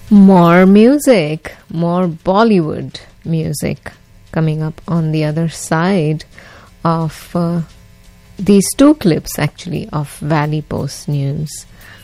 More music, more Bollywood music coming up on the other side of these two clips actually of Valley Post News.